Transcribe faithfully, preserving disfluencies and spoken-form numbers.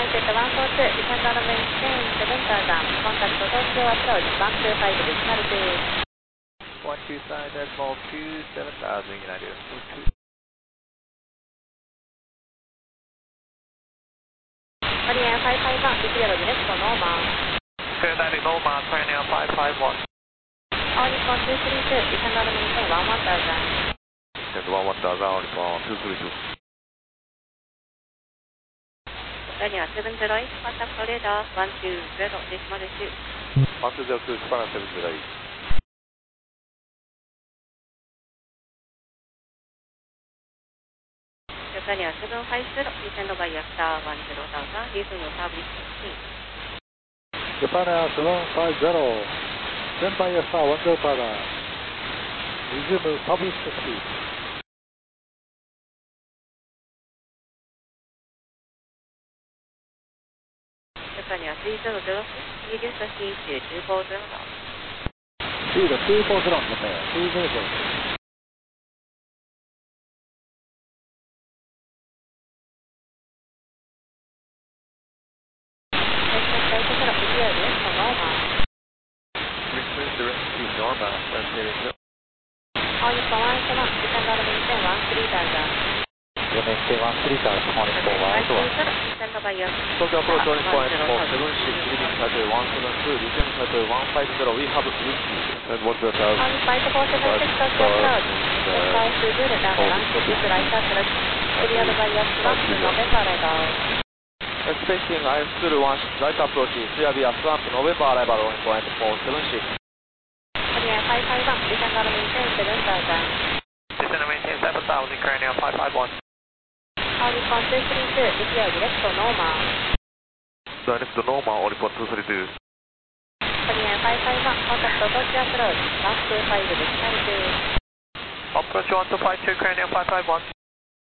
United one four two, descend on maintain seven thousand, contact Tokyo approach one two five, decimal two. one two five, decimal two, seven thousand, United one four two. Korean five five one, Victoria direct to normal. United normal, Korean five five one. All Nippon two three two, descend on maintain one one thousand. Descend one one thousand, all Nippon two three two. Korean seven zero eight, contact radar one two zero, decimal two. one two zero two, Japan seven zero eight. Japan seven five zero, descend by after one zero thousand, resume public speed. Japan seven five zero, descend by after one zero thousand, resume public speed. Japan three zero zero six, reduce the speed to two four zero knots. Speed two four zero, Japan three zero zero six. Normal, that's it. All Nippon one seven, descend on maintain one three thousand. Maintain one three thousand, all Nippon one seven. Descend by after Tokyo approach all Nippon Expo seven six, leading Taipei one seven two, descend Taipei one five zero, we have whiskey. And one zero thousand. All Nippon four seven six, Tokyo approach. five two zero, runway one six, right approach. Cleared by after November arrival. Expecting I F two one six, right approach, clear via swamp, November arrival on Nippon Expo seven six. Korean five five one, descend on maintain seven thousand. Descend on maintain seven thousand, Korean five five one. All Nippon two three two, deploy direct to normal. Direct to normal, all Nippon two three two. Korean five five one, contact Tokyo approach one two five, decimal two. Approach one two five two, Korean five five one.